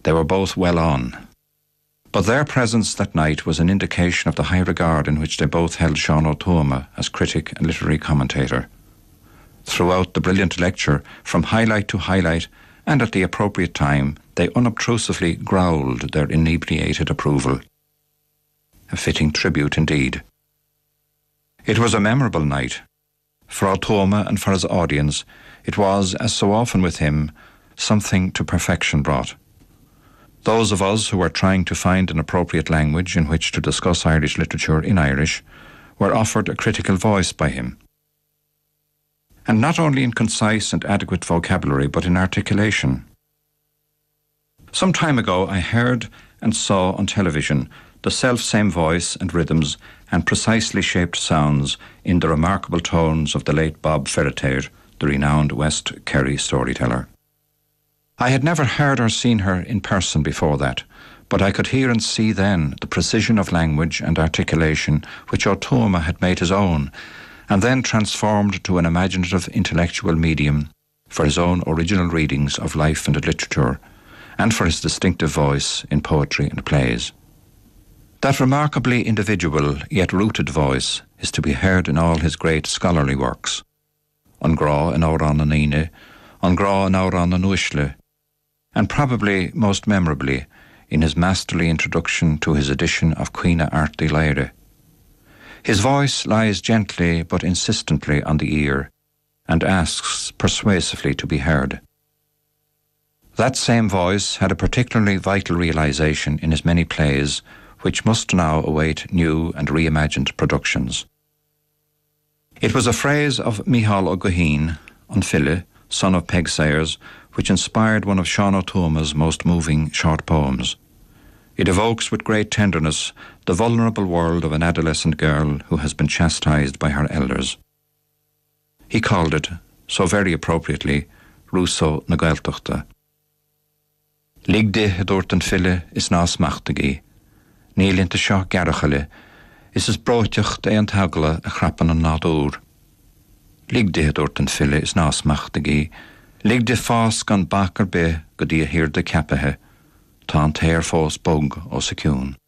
They were both well on. But their presence that night was an indication of the high regard in which they both held Sean Ó Tuama as critic and literary commentator. Throughout the brilliant lecture, from highlight to highlight, and at the appropriate time, they unobtrusively growled their inebriated approval. A fitting tribute indeed. It was a memorable night. For Ó Tuama and for his audience, it was, as so often with him, something to perfection brought. Those of us who were trying to find an appropriate language in which to discuss Irish literature in Irish were offered a critical voice by him. And not only in concise and adequate vocabulary, but in articulation. Some time ago I heard and saw on television the self-same voice and rhythms and precisely shaped sounds in the remarkable tones of the late Bob Ferreter, the renowned West Kerry storyteller. I had never heard or seen her in person before that, but I could hear and see then the precision of language and articulation which Ó Tuama had made his own, and then transformed to an imaginative intellectual medium for his own original readings of life and literature, and for his distinctive voice in poetry and plays. That remarkably individual yet rooted voice is to be heard in all his great scholarly works. An Grá in Óran na Naoine, An Grá in Óran na Nuisle, and probably most memorably in his masterly introduction to his edition of Cuine Artí Laire. His voice lies gently but insistently on the ear and asks persuasively to be heard. That same voice had a particularly vital realization in his many plays, which must now await new and reimagined productions. It was a phrase of Mícheál Ó Guithín, an File, son of Peg Sayers, which inspired one of Sean Ó Tuama's most moving short poems. It evokes with great tenderness the vulnerable world of an adolescent girl who has been chastised by her elders. He called it, so very appropriately, Rousseau na Gaeltachta. Ligde dúirt an File is ná smachtagaí. Nílínta seo garachale, is bróiteach é an tagla a chrapan an nádúr. Ligde dúirt an File is ná smachtagaí. Ligde fás gan bachar be go dtí a hirir de capathe, tá an téir fós bog ó sa ciún.